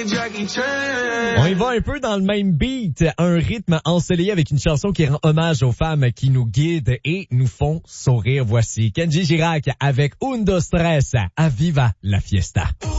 On y va un peu dans le même beat, un rythme ensoleillé avec une chanson qui rend hommage aux femmes qui nous guident et nous font sourire. Voici Kenji Girac avec Un, Dos, Tres, à Viva la Fiesta.